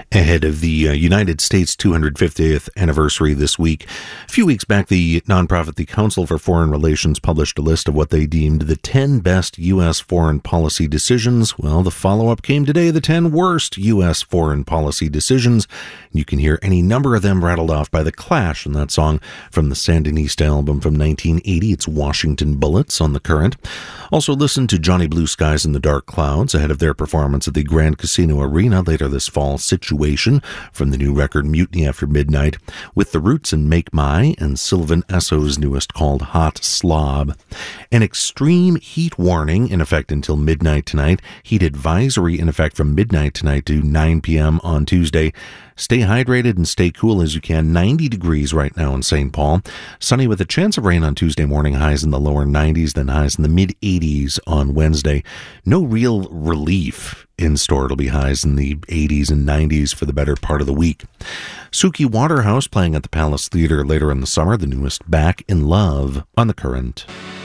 Ahead of the United States 250th anniversary this week. A few weeks back, the nonprofit The Council for Foreign Relations published a list of what they deemed the 10 best U.S. foreign policy decisions. Well, the follow-up came today, the 10 worst U.S. foreign policy decisions. You can hear any number of them rattled off by The Clash in that song from the Sandinista album from 1980. It's Washington Bullets on The Current. Also listen to Johnny Blue Skies and the Dark Clouds ahead of their performance at the Grand Casino Arena later this fall. Situation from the new record Mutiny After Midnight, with The Roots and Make My, and Sylvan Esso's newest called Hot Slob. An extreme heat warning in effect until midnight tonight. Heat advisory in effect from midnight tonight to 9 p.m. on Tuesday. Stay hydrated and stay cool as you can. 90 degrees right now in St. Paul. Sunny with a chance of rain on Tuesday morning. Highs in the lower 90s, then highs in the mid-80s on Wednesday. No real relief in store. It'll be highs in the 80s and 90s for the better part of the week. Suki Waterhouse playing at the Palace Theatre later in the summer. The newest Back in Love on The Current.